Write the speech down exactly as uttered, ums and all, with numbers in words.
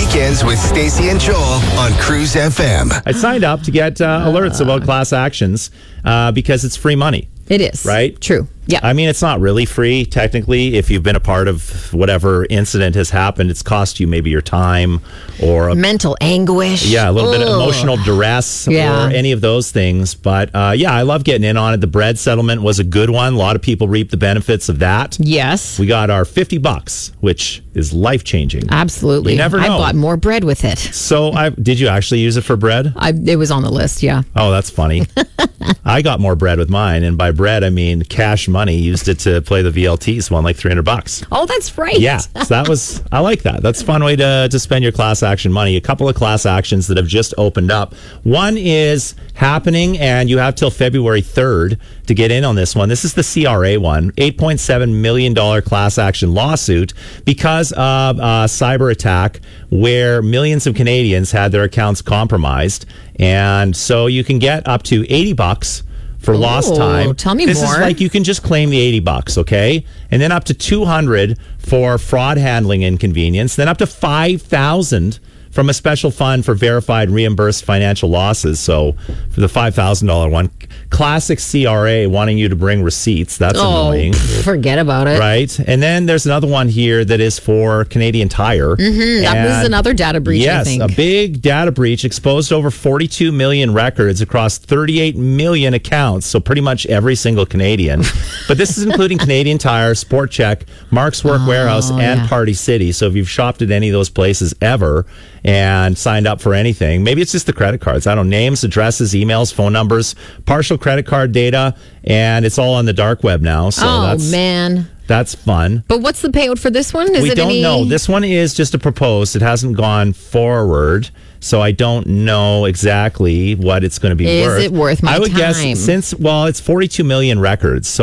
Weekends with Stacey and Joel on Cruise F M. I signed up to get uh, alerts about class actions uh, because it's free money. It is. Right? True. Yeah. I mean, it's not really free, technically. If you've been a part of whatever incident has happened, it's cost you maybe your time or... A, mental anguish. yeah, a little Ugh. bit of emotional duress Yeah. or any of those things. But uh, yeah, I love getting in on it. The bread settlement was a good one. A lot of people reap the benefits of that. Yes. We got our fifty bucks, which is life-changing. Absolutely. You never know. I bought more bread with it. So I did you actually use it for bread? I, it was on the list, yeah. Oh, that's funny. I got more bread with mine, and by bread I mean cash money. Used it to play the V L Ts, won like three hundred bucks. Oh, that's right. Yeah, so that was, I like that. That's a fun way to, to spend your class action money. A couple of class actions that have just opened up. One is happening, and you have till February third to get in on this one. This is the C R A one, eight point seven million dollars class action lawsuit because of a cyber attack where millions of Canadians had their accounts compromised. And so you can get up to eighty bucks for lost Ooh, time. tell me this more. This is like you can just claim the eighty bucks, okay? And then up to two hundred for fraud handling inconvenience, then up to five thousand from a special fund for verified reimbursed financial losses. So for the five thousand dollars one, classic C R A wanting you to bring receipts. That's Oh, annoying. pff, forget about it. Right? And then there's another one here that is for Canadian Tire. Mm-hmm, that was And another data breach, yes, I think. a big data breach exposed over forty-two million records across thirty-eight million accounts. So pretty much every single Canadian. But this is including Canadian Tire, Sport Check, Mark's Work Oh, Warehouse, and yeah. Party City. So if you've shopped at any of those places ever and signed up for anything, maybe it's just the credit cards. I don't know, names, addresses, emails, phone numbers, partial credit card data, and it's all on the dark web now. So oh, that's man. that's fun. But what's the payout for this one? Is we it don't any... know. This one is just a proposed. It hasn't gone forward, so I don't know exactly what it's going to be Is worth. it worth my I would time? guess since well, it's forty-two million records. So